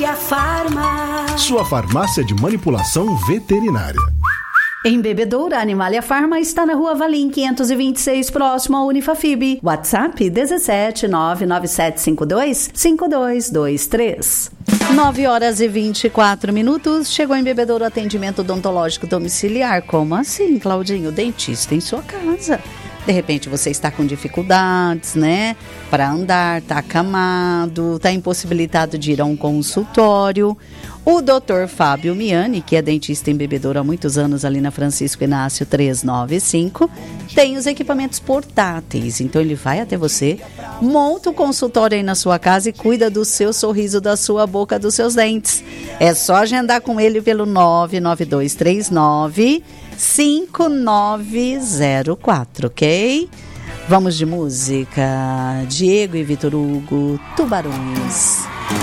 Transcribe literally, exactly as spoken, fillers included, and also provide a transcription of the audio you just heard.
Animalia Farma. Sua farmácia de manipulação veterinária. Em Bebedouro, a Animalia Farma está na Rua Valim quinhentos e vinte e seis, próximo ao Unifafib. WhatsApp dezessete nove nove sete cinco dois cinco dois dois três. nove horas e vinte e quatro minutos. Chegou em Bebedouro atendimento odontológico domiciliar. Como assim, Claudinho? Dentista em sua casa. De repente você está com dificuldades, né? Para andar, está acamado, está impossibilitado de ir a um consultório. O doutor Fábio Miani, que é dentista em Bebedouro há muitos anos ali na Francisco Inácio trezentos e noventa e cinco, tem os equipamentos portáteis. Então ele vai até você, monta o consultório aí na sua casa e cuida do seu sorriso, da sua boca, dos seus dentes. É só agendar com ele pelo nove nove dois três nove cinco nove zero quatro, ok? Vamos de música. Diego e Vitor Hugo, Tubarões.